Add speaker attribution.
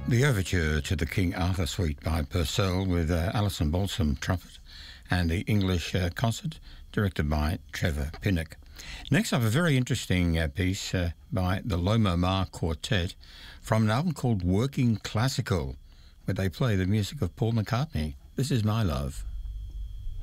Speaker 1: The overture to the King Arthur Suite by Purcell with Alison Balsam trumpet and the English concert directed by Trevor Pinnock. Next up, a very interesting piece by the Loma Mar Quartet from an album called Working Classical, where they play the music of Paul McCartney. This is My Love.